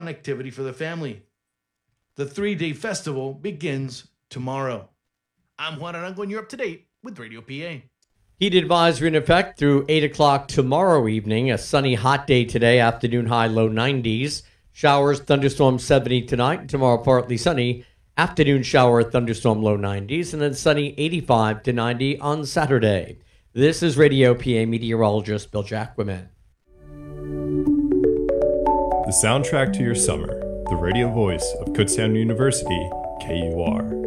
activity for the family. The 3-day festival begins tomorrow. I'm Juan Arango, and you're up to date with Radio PA. Heat advisory in effect through 8 o'clock tomorrow evening. A sunny, hot day today, afternoon high, low 90s. Showers, thunderstorms 70 tonight. Tomorrow, partly sunny. Afternoon shower, thunderstorm, low 90s. And then sunny, 85 to 90 on Saturday. This is Radio PA meteorologist Bill Jacquemin. The soundtrack to your summer. The radio voice of Kutztown University, KUR.